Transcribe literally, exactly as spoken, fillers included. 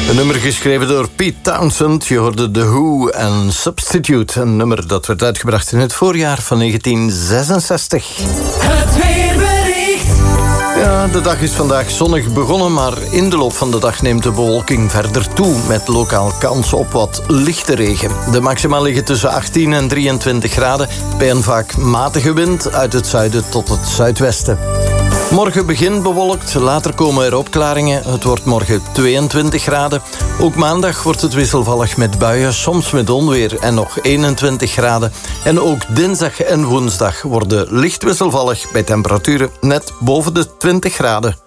Een nummer geschreven door Pete Townsend. Je hoorde The Who en Substitute. Een nummer dat werd uitgebracht in het voorjaar van negentien zesenzestig. Het weerbericht. Ja, de dag is vandaag zonnig begonnen, maar in de loop van de dag neemt de bewolking verder toe, met lokaal kans op wat lichte regen. De maxima liggen tussen achttien en drieëntwintig graden, bij een vaak matige wind uit het zuiden tot het zuidwesten. Morgen begint bewolkt, later komen er opklaringen. Het wordt morgen tweeëntwintig graden. Ook maandag wordt het wisselvallig met buien, soms met onweer en nog eenentwintig graden. En ook dinsdag en woensdag worden licht wisselvallig bij temperaturen net boven de twintig graden.